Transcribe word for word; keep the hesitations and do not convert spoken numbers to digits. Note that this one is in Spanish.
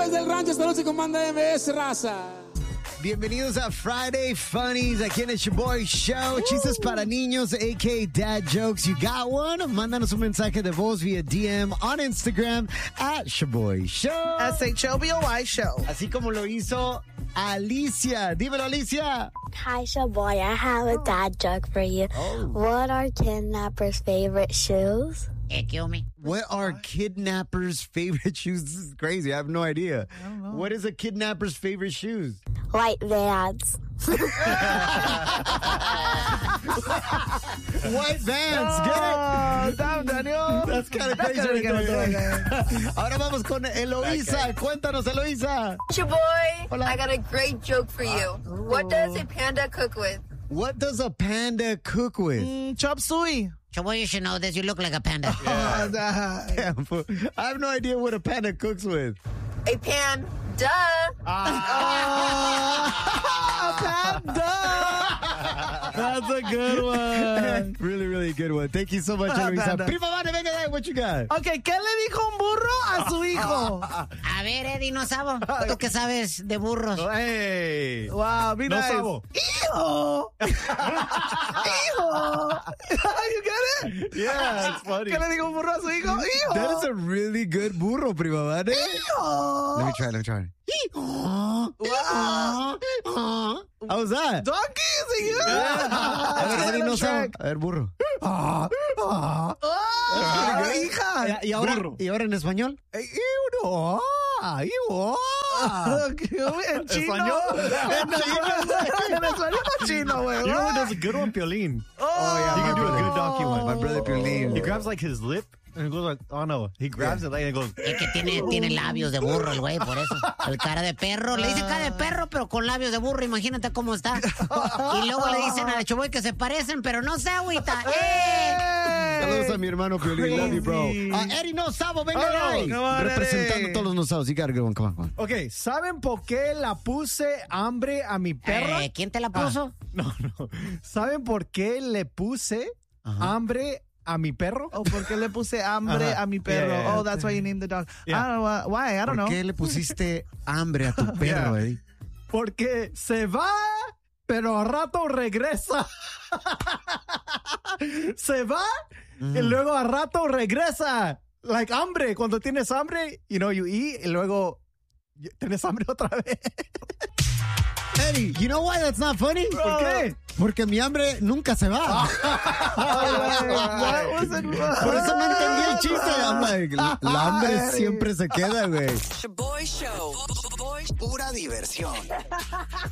desde el rancho esta noche con Banda M S, raza. Bienvenidos a Friday Funnies, aquí en el Shaboy Show. Chistes para niños, a k a. Dad Jokes. You got one? Mándanos un mensaje de voz vía D M on Instagram at Shaboy Show. S H O B O Y Show. Así como lo hizo Alicia. Dímelo, Alicia. Hi, Shaboy. I have a dad joke for you. Oh. What are kidnappers' favorite shoes? Eh, kill me. What are kidnappers' favorite shoes? This is crazy. I have no idea. I don't know. What is a kidnapper's favorite shoes? White Vans. White Vans. Get Oh, it? damn, Daniel. That's kind of That's crazy. gotta get right it there. Ahora vamos con Eloisa. Cuéntanos, Eloisa. Shaboy, Hola. I got a great joke for you. What does a panda cook with? What does a panda cook with? Mm, chop suey. Shaboy, you should know this. You look like a panda. Oh, that- Damn, fool. I have no idea what a panda cooks with. A pan. Duh. That's a good one. Really, really good one. Thank you so much, Eloisa. Panda. Prima Vane, venga de ahí. What you got? Ok, ¿qué le dijo un burro a su hijo? A ver, Eddie, no sabo. ¿Tú qué sabes de burros? Hey. Wow, be No nice. sabo. Hijo. Hijo. You get it? Yeah, it's funny. ¿Qué le dijo un burro a su hijo? Hijo. That is a really good burro, Prima Vane. Hijo. Let me try, let me try. Wow. How was that? Donkey, is it you? A ver, Eddie, no sabe. A ver, burro. Ah, ah. Oh, hija. ¿Y ahora, ¿Y ahora en español? Hijo. Hijo. En chino. ¿Español? En en español o chino, güey. You know who does a good one? Piolín. Oh, yeah, He my can do a brother. good donkey one. My brother Piolín. He grabs like his lip and he goes like, oh no. He grabs it like and goes, Es que tiene, tiene labios de burro el güey, por eso. El cara de perro. Le dice cara de perro, pero con labios de burro. Imagínate cómo está. Y luego le dicen a Shaboy que se parecen, pero no se agüita. ¡Eh! Saludos a mi hermano Piolín. Love you, bro. Crazy. Ah, Eddie No Sabo, venga de Oh, ahí. come on, Representando Eddie. todos los no sabos. You gotta go on, come on, come on. ok, ¿saben por qué la puse hambre a mi perro? Eh, ¿Quién te la puso? No, no. ¿Saben por qué le puse hambre a mi perro? Oh, ¿por qué le puse hambre Ajá. a mi perro? Yeah, yeah, yeah. Oh, that's why you named the dog. Yeah. I don't know why. why, I don't ¿Por know. qué le pusiste hambre a tu perro, Yeah. Eddie? Porque se va, pero a rato regresa. Se va y luego a rato regresa. Like hambre. Cuando tienes hambre, you know, you eat y luego y- tienes hambre otra vez. Eddie, you know why that's not funny? ¿Por qué? Porque mi hambre nunca se va. What was it? Por eso no entendí el chiste. I'm like, la, la hambre siempre se queda, güey. Shaboy Show. Pura diversión.